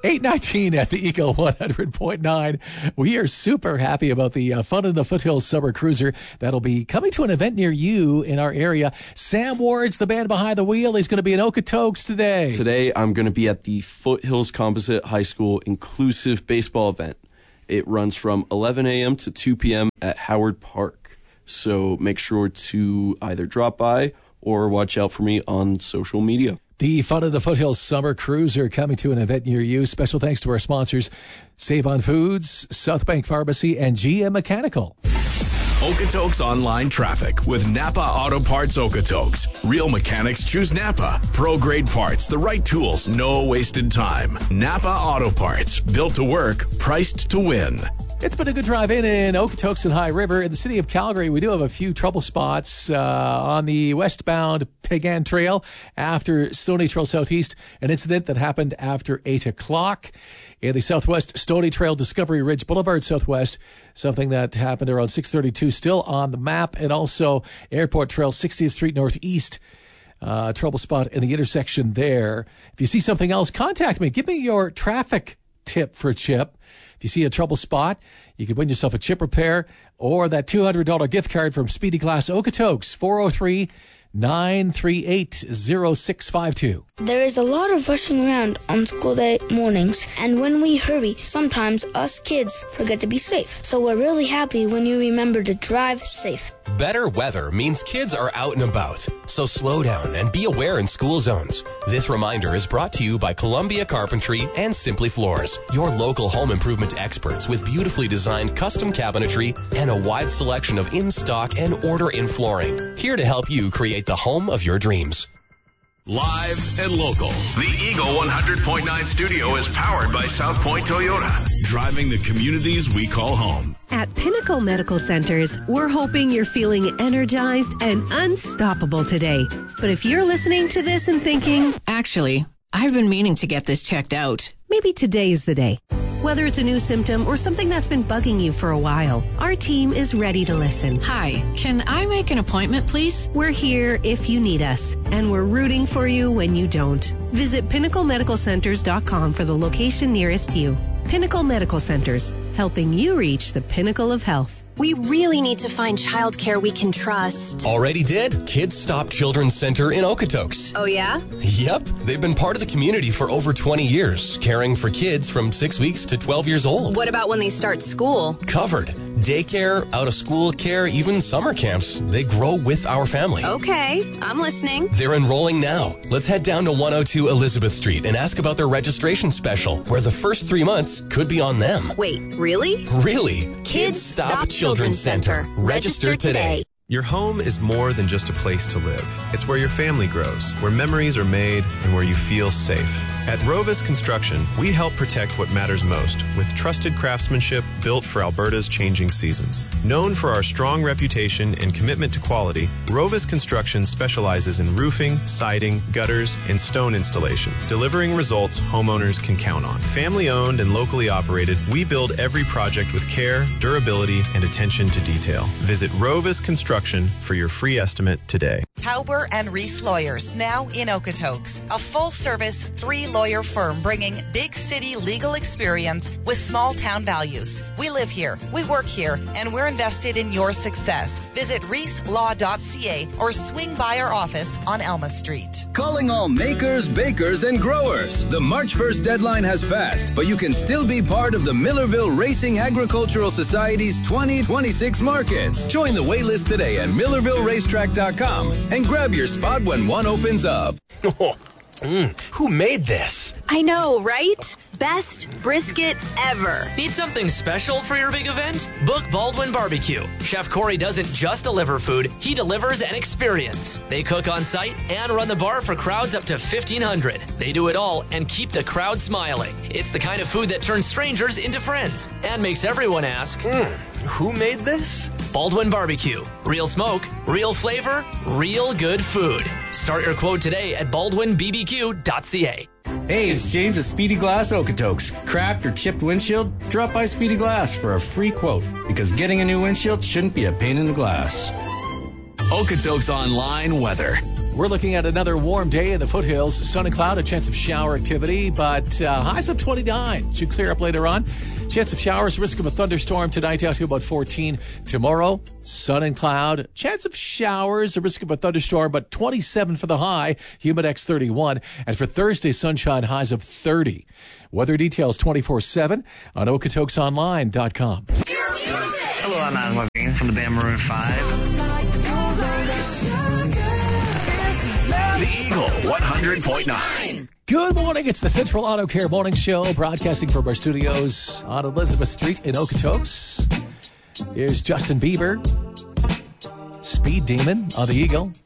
8:19 at the Eagle 100.9. We are super happy about the Fun in the Foothills Summer Cruiser that'll be coming to an event near you in our area. Sam Ward's the man behind the wheel. He's going to be in Okotoks today. Today, I'm going to be at the Foothills Composite High School Inclusive Baseball event. It runs from 11 a.m. to 2 p.m. at Howard Park. So make sure to either drop by or watch out for me on social media. The Fun of the Foothills Summer Cruiser coming to an event near you. Special thanks to our sponsors, Save on Foods, South Bank Pharmacy, and GM Mechanical. Okotoks Online Traffic with Napa Auto Parts Okotoks. Real mechanics choose Napa. Pro-grade parts, the right tools, no wasted time. Napa Auto Parts, built to work, priced to win. It's been a good drive in Okotoks and High River. In the city of Calgary, we do have a few trouble spots on the westbound Pagan Trail after Stony Trail Southeast, an incident that happened after 8 o'clock. In the southwest, Stony Trail, Discovery Ridge Boulevard Southwest, something that happened around 6:32, still on the map. And also Airport Trail, 60th Street Northeast, trouble spot in the intersection there. If you see something else, contact me. Give me your traffic tip for a chip. If you see a trouble spot, you can win yourself a chip repair or that $200 gift card from Speedy Glass Okotoks, 403-938-0652. There is a lot of rushing around on school day mornings, and when we hurry, sometimes us kids forget to be safe. So we're really happy when you remember to drive safe. Better weather means kids are out and about, so slow down and be aware in school zones. This reminder is brought to you by Columbia Carpentry and Simply Floors, your local home improvement experts with beautifully designed custom cabinetry and a wide selection of in-stock and order-in flooring. Here to help you create the home of your dreams. Live and local. The Eagle 100.9 studio is powered by South Point Toyota, driving the communities we call home. At Pinnacle Medical Centers, we're hoping you're feeling energized and unstoppable today. But if you're listening to this and thinking, actually, I've been meaning to get this checked out, maybe today is the day. Whether it's a new symptom or something that's been bugging you for a while, our team is ready to listen. Hi, can I make an appointment, please? We're here if you need us, and we're rooting for you when you don't. Visit pinnaclemedicalcenters.com for the location nearest you. Pinnacle Medical Centers, helping you reach the pinnacle of health. We really need to find childcare we can trust. Already did. Kids Stop Children's Center in Okotoks. Oh, yeah? Yep. They've been part of the community for over 20 years, caring for kids from 6 weeks to 12 years old. What about when they start school? Covered. Daycare, out-of-school care, even summer camps. They grow with our family. Okay, I'm listening. They're enrolling now. Let's head down to 102 Elizabeth Street and ask about their registration special, where the first 3 months could be on them. Wait, really? Really. Kids Stop Children's Center. Register today. Your home is more than just a place to live. It's where your family grows, where memories are made, and where you feel safe. At Rovis Construction, we help protect what matters most with trusted craftsmanship built for Alberta's changing seasons. Known for our strong reputation and commitment to quality, Rovis Construction specializes in roofing, siding, gutters, and stone installation, delivering results homeowners can count on. Family owned and locally operated, we build every project with care, durability, and attention to detail. Visit Rovis Construction for your free estimate today. Hauber and Reese Lawyers, now in Okotoks. A full-service, 3-lawyer firm bringing big city legal experience with small-town values. We live here, we work here, and we're invested in your success. Visit reeselaw.ca or swing by our office on Elma Street. Calling all makers, bakers, and growers. The March 1st deadline has passed, but you can still be part of the Millerville Racing Agricultural Society's 2026 markets. Join the waitlist today at MillervilleRacetrack.com and grab your spot when one opens up. Who made this? I know, right? Best brisket ever. Need something special for your big event? Book Baldwin Barbecue. Chef Corey doesn't just deliver food, he delivers an experience. They cook on site and run the bar for crowds up to 1,500. They do it all and keep the crowd smiling. It's the kind of food that turns strangers into friends and makes everyone ask, who made this? Baldwin Barbecue. Real smoke, real flavor, real good food. Start your quote today at baldwinbbq.ca. Hey, it's James at Speedy Glass Okotoks. Cracked or chipped windshield? Drop by Speedy Glass for a free quote, because getting a new windshield shouldn't be a pain in the glass. Okotoks Online weather. We're looking at another warm day in the foothills. Sun and cloud, a chance of shower activity, but highs of 29. Should clear up later on. Chance of showers, risk of a thunderstorm tonight down to about 14. Tomorrow, sun and cloud, chance of showers, a risk of a thunderstorm, but 27 for the high, Humidex 31. And for Thursday, sunshine, highs of 30. Weather details 24/7 on okatokesonline.com. Hello, I'm Adam Levine from the band Maroon 5. The Eagle 100.9. Good morning. It's the Central Auto Care Morning Show, broadcasting from our studios on Elizabeth Street in Okotoks. Here's Justin Bieber, Speed Demon on the Eagle.